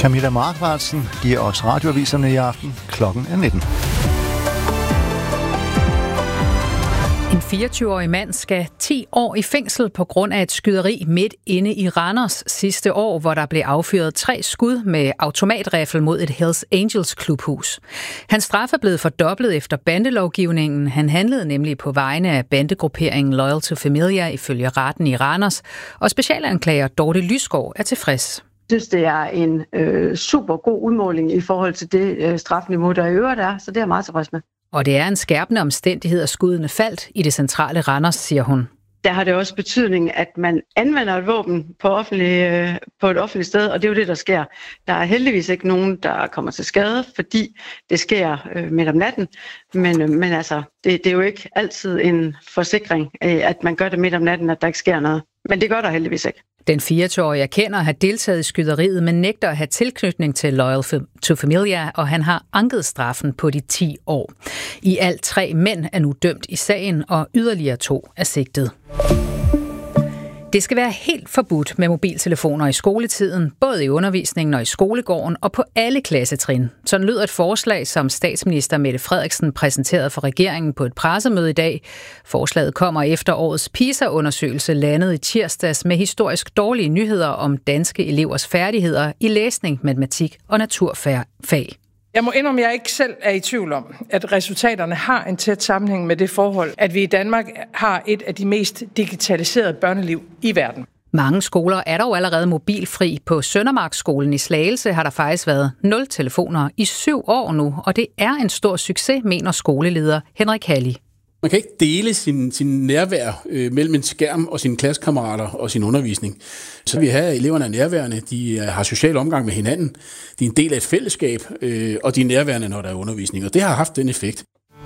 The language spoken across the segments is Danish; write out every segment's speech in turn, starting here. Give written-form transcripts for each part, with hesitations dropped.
Camilla Markvartsen giver os radioaviserne i aften. Klokken er 19. En 24-årig mand skal 10 år i fængsel på grund af et skyderi midt inde i Randers sidste år, hvor der blev affyret 3 skud med automatriffel mod et Hells Angels klubhus. Hans straf er blevet fordoblet efter bandelovgivningen. Han handlede nemlig på vegne af bandegrupperingen Loyal to Familia ifølge retten i Randers, og specialanklager Dorte Lysgaard er tilfreds. Jeg synes, det er en super god udmåling i forhold til det strafniveau, der i øvrigt er, så det er jeg meget tilfreds med. Og det er en skærpende omstændighed, at skuddene faldt i det centrale Randers, siger hun. Der har det også betydning, at man anvender et våben på et offentligt sted, og det er jo det, der sker. Der er heldigvis ikke nogen, der kommer til skade, fordi det sker midt om natten. Men altså, det er jo ikke altid en forsikring, at man gør det midt om natten, at der ikke sker noget. Men det gør der heldigvis ikke. Den 24-årige erkender at have deltaget i skyderiet, men nægter at have tilknytning til Loyal to Familia, og han har anket straffen på de 10 år. I alt 3 mænd er nu dømt i sagen, og yderligere 2 er sigtet. Det skal være helt forbudt med mobiltelefoner i skoletiden, både i undervisningen og i skolegården og på alle klassetrin. Sådan lyder et forslag, som statsminister Mette Frederiksen præsenterede for regeringen på et pressemøde i dag. Forslaget kommer efter årets PISA-undersøgelse landet i tirsdags med historisk dårlige nyheder om danske elevers færdigheder i læsning, matematik og naturfag. Jeg må indrømme, at jeg ikke selv er i tvivl om, at resultaterne har en tæt sammenhæng med det forhold, at vi i Danmark har et af de mest digitaliserede børneliv i verden. Mange skoler er dog allerede mobilfri. På Søndermarksskolen i Slagelse har der faktisk været 0 telefoner i 7 år nu, og det er en stor succes, mener skoleleder Henrik Halli. Man kan ikke dele sin nærvær mellem en skærm og sine klassekammerater og sin undervisning. Så vi har eleverne er nærværende, de har social omgang med hinanden, de er en del af et fællesskab, og de er nærværende, når der er undervisning, og det har haft den effekt.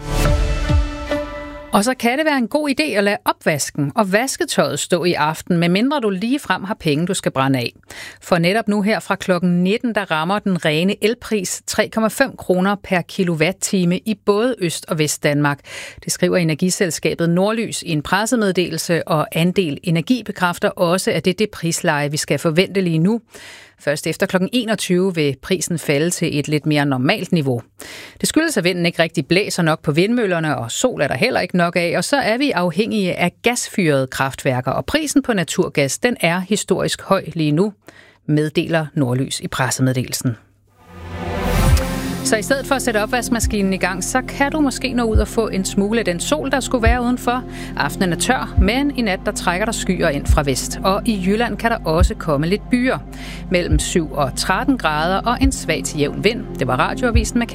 Og så kan det være en god idé at lade opvasken og vasketøjet stå i aften, medmindre du ligefrem har penge, du skal brænde af. For netop nu her fra klokken 19, der rammer den rene elpris 3,5 kroner per kilowatt-time i både Øst- og Vestdanmark. Det skriver energiselskabet Nordlys i en pressemeddelelse, og Andel Energi bekræfter også, at det er det prisleje, vi skal forvente lige nu. Først efter kl. 21 vil prisen falde til et lidt mere normalt niveau. Det skyldes, at vinden ikke rigtig blæser nok på vindmøllerne, og sol er der heller ikke nok af, og så er vi afhængige af gasfyrede kraftværker, og prisen på naturgas, den er historisk høj lige nu, meddeler Nordlys i pressemeddelelsen. Så i stedet for at sætte opvaskemaskinen i gang, så kan du måske nå ud og få en smule af den sol, der skulle være udenfor. Aftenen er tør, men i nat der trækker der skyer ind fra vest. Og i Jylland kan der også komme lidt byer. Mellem 7 og 13 grader og en svag til jævn vind. Det var radioavisen med